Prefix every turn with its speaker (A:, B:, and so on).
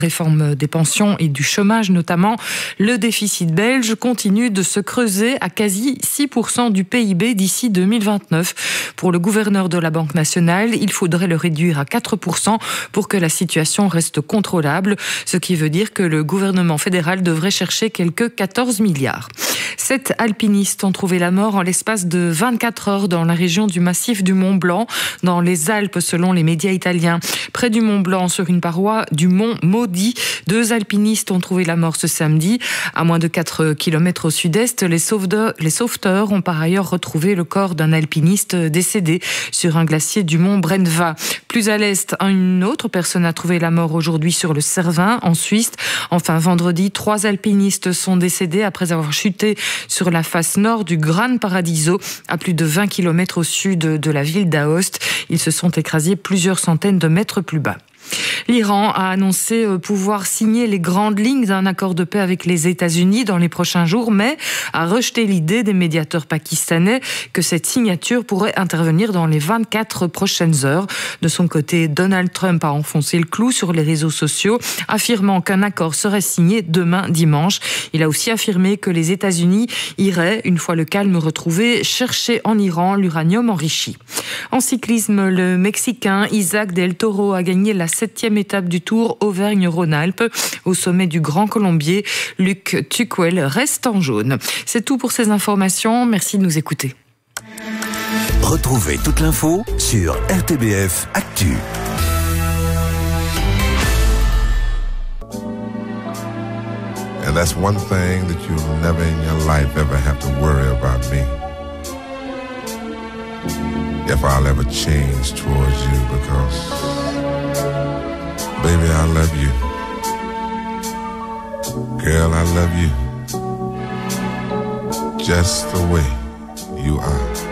A: Réforme des pensions et du chômage notamment, le déficit belge continue de se creuser à quasi 6% du PIB d'ici 2029. Pour le gouverneur de la Banque nationale, il faudrait le réduire à 4% pour que la situation reste contrôlable, ce qui veut dire que le gouvernement fédéral devrait chercher quelques 14 milliards. 7 alpinistes ont trouvé la mort en l'espace de 24 heures dans la région du massif du Mont Blanc, dans les Alpes selon les médias italiens. Près du Mont Blanc, sur une paroi du Mont Maudit, 2 alpinistes ont trouvé la mort ce samedi. À moins de 4 km au sud-est, les sauveteurs ont par ailleurs retrouvé le corps d'un alpiniste décédé sur un glacier du Mont Brenva. Plus à l'est, une autre personne a trouvé la mort aujourd'hui sur le Cervin, en Suisse. Enfin, vendredi, 3 alpinistes sont décédés après avoir chuté sur la face nord du Gran Paradiso, à plus de 20 km au sud de la ville d'Aoste. Ils se sont écrasés plusieurs centaines de mètres plus bas. L'Iran a annoncé pouvoir signer les grandes lignes d'un accord de paix avec les États-Unis dans les prochains jours, mais a rejeté l'idée des médiateurs pakistanais que cette signature pourrait intervenir dans les 24 prochaines heures. De son côté, Donald Trump a enfoncé le clou sur les réseaux sociaux, affirmant qu'un accord serait signé demain dimanche. Il a aussi affirmé que les États-Unis iraient, une fois le calme retrouvé, chercher en Iran l'uranium enrichi. En cyclisme, le Mexicain Isaac Del Toro a gagné la 7e étape du Tour Auvergne-Rhône-Alpes. Au sommet du Grand Colombier, Luc Tuquel reste en jaune. C'est tout pour ces informations. Merci de nous écouter.
B: Retrouvez toute l'info sur RTBF Actu.
C: And that's one thing that you'll never in your life ever have to worry about me. If I'll ever change towards you, because baby, I love you. Girl, I love you. Just the way you are.